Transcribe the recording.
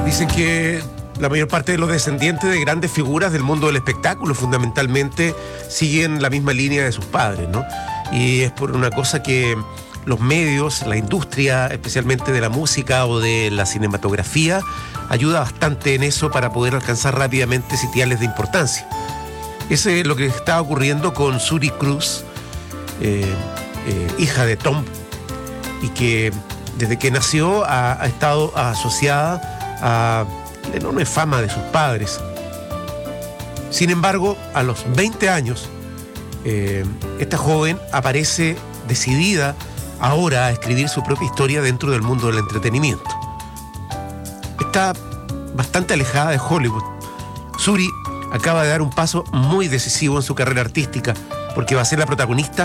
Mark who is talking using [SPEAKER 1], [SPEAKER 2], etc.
[SPEAKER 1] Dicen que la mayor parte de los descendientes de grandes figuras del mundo del espectáculo fundamentalmente siguen la misma línea de sus padres, ¿no? Y es por una cosa que los medios, la industria, especialmente de la música o de la cinematografía, ayuda bastante en eso para poder alcanzar rápidamente sitiales de importancia. Ese es lo que está ocurriendo con Suri Cruise, hija de Tom, y que desde que nació ha estado asociada a la enorme fama de sus padres. Sin embargo, a los 20 años, esta joven aparece decidida ahora a escribir su propia historia dentro del mundo del entretenimiento. Está bastante alejada de Hollywood. Suri acaba de dar un paso muy decisivo en su carrera artística, porque va a ser la protagonista